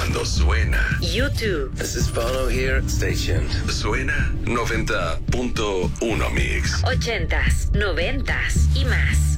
cuando suena. YouTube. This is Bono here. Stay tuned. Suena 90.1 Mix. 80s, 90s y más.